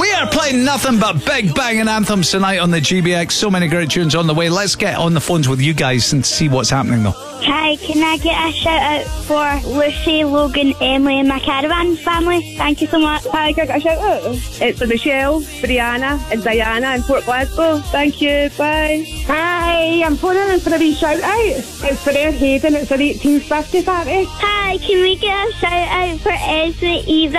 We are playing nothing but big banging anthems tonight on the GBX. So many great tunes on the way. Let's get on the phones with you guys and see what's happening though. Hi, can I get a shout out for Lucy, Logan, Emily and my caravan family? Thank you so much. Hi, can I get a shout out? It's for Michelle, Brianna and Diana in Port Glasgow. Thank you, bye. Hi, I'm phoning in for a wee shout out. It's for Ed Hayden, it's an 1850 party. Hi, can we get a shout out for Esme, Eva